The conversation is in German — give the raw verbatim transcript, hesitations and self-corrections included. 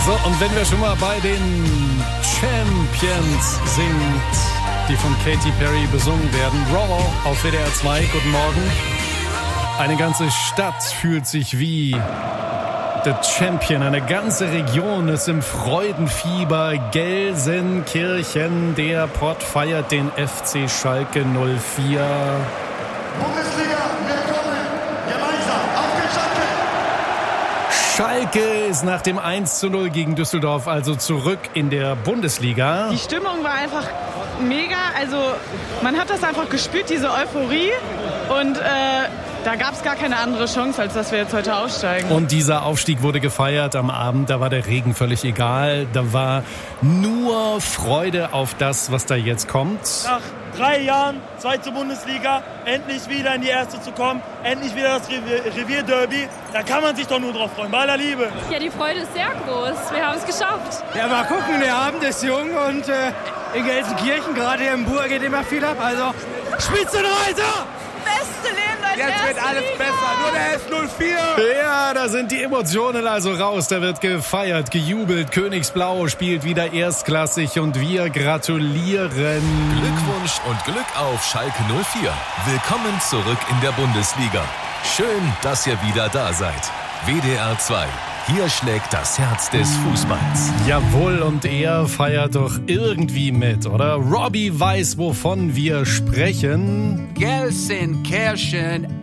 So, und wenn wir schon mal bei den Champions sind, die von Katy Perry besungen werden, Raw auf W D R zwei, guten Morgen. Eine ganze Stadt fühlt sich wie The Champion, eine ganze Region ist im Freudenfieber. Gelsenkirchen, der Pott feiert den F C Schalke null vier. Bundesliga, willkommen, gemeinsam auf den Schalke. Schalke ist nach dem eins zu null gegen Düsseldorf also zurück in der Bundesliga. Die Stimmung war einfach mega, also man hat das einfach gespürt, diese Euphorie, und äh, da gab es gar keine andere Chance, als dass wir jetzt heute aussteigen. Und dieser Aufstieg wurde gefeiert am Abend, da war der Regen völlig egal, da war nur Freude auf das, was da jetzt kommt. Nach drei Jahren, zweite Bundesliga, endlich wieder in die erste zu kommen, endlich wieder das Revier- Revierderby, da kann man sich doch nur drauf freuen, bei aller Liebe. Ja, die Freude ist sehr groß, wir haben es geschafft. Ja, mal gucken, der Abend ist jung und äh, in Gelsenkirchen, gerade hier im Bur, geht immer viel ab, also Spitzenreiter! Beste Leben als Jetzt wird alles besser, nur der F null vier. Ja, da sind die Emotionen also raus. Da wird gefeiert, gejubelt. Königsblau spielt wieder erstklassig und wir gratulieren. Glückwunsch und Glück auf Schalke null vier. Willkommen zurück in der Bundesliga. Schön, dass ihr wieder da seid. W D R zwei. Hier schlägt das Herz des Fußballs. Jawohl, und er feiert doch irgendwie mit, oder? Robbie weiß, wovon wir sprechen. Gelsenkirchen